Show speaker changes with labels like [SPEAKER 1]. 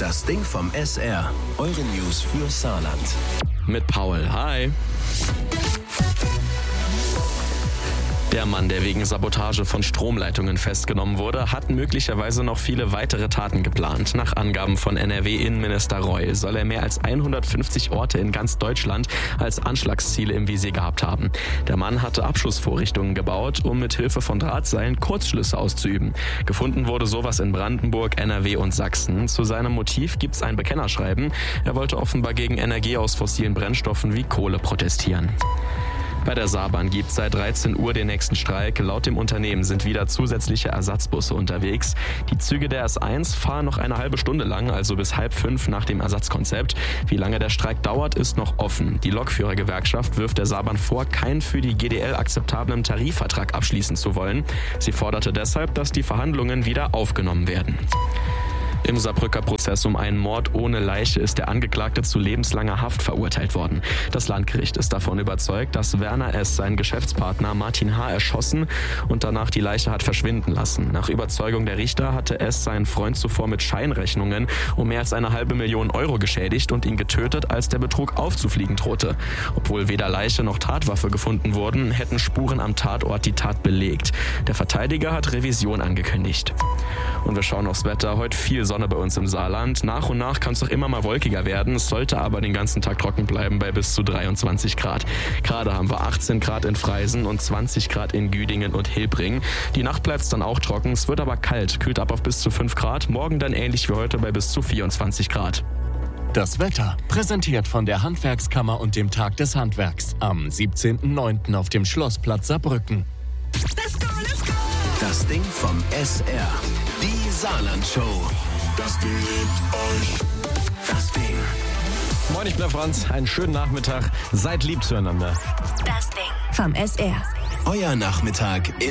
[SPEAKER 1] Das Ding vom SR. Eure News für Saarland.
[SPEAKER 2] Mit Paul. Hi. Der Mann, der wegen Sabotage von Stromleitungen festgenommen wurde, hat möglicherweise noch viele weitere Taten geplant. Nach Angaben von NRW-Innenminister Reul soll er mehr als 150 Orte in ganz Deutschland als Anschlagsziele im Visier gehabt haben. Der Mann hatte Abschussvorrichtungen gebaut, um mit Hilfe von Drahtseilen Kurzschlüsse auszuüben. Gefunden wurde sowas in Brandenburg, NRW und Sachsen. Zu seinem Motiv gibt's ein Bekennerschreiben. Er wollte offenbar gegen Energie aus fossilen Brennstoffen wie Kohle protestieren. Bei der Saarbahn gibt es seit 13 Uhr den nächsten Streik. Laut dem Unternehmen sind wieder zusätzliche Ersatzbusse unterwegs. Die Züge der S1 fahren noch eine halbe Stunde lang, also bis 4:30 nach dem Ersatzkonzept. Wie lange der Streik dauert, ist noch offen. Die Lokführergewerkschaft wirft der Saarbahn vor, keinen für die GDL akzeptablen Tarifvertrag abschließen zu wollen. Sie forderte deshalb, dass die Verhandlungen wieder aufgenommen werden. Im Saarbrücker Prozess um einen Mord ohne Leiche ist der Angeklagte zu lebenslanger Haft verurteilt worden. Das Landgericht ist davon überzeugt, dass Werner S. seinen Geschäftspartner Martin H. erschossen und danach die Leiche hat verschwinden lassen. Nach Überzeugung der Richter hatte S. seinen Freund zuvor mit Scheinrechnungen um mehr als 500.000 Euro geschädigt und ihn getötet, als der Betrug aufzufliegen drohte. Obwohl weder Leiche noch Tatwaffe gefunden wurden, hätten Spuren am Tatort die Tat belegt. Der Verteidiger hat Revision angekündigt. Und wir schauen aufs Wetter. Heute viel Sonne bei uns im Saarland. Nach und nach kann es doch immer mal wolkiger werden. Es sollte aber den ganzen Tag trocken bleiben bei bis zu 23 Grad. Gerade haben wir 18 Grad in Freisen und 20 Grad in Güdingen und Hilbring. Die Nacht bleibt es dann auch trocken. Es wird aber kalt. Kühlt ab auf bis zu 5 Grad. Morgen dann ähnlich wie heute bei bis zu 24 Grad.
[SPEAKER 3] Das Wetter, präsentiert von der Handwerkskammer und dem Tag des Handwerks. Am 17.09. auf dem Schlossplatz Saarbrücken.
[SPEAKER 1] Let's go, let's go! Das Ding vom SR. Die Saarland-Show. Das Ding liebt euch. Das Ding.
[SPEAKER 4] Moin, ich bin der Franz. Einen schönen Nachmittag. Seid lieb zueinander.
[SPEAKER 5] Das Ding vom SR.
[SPEAKER 1] Euer Nachmittag im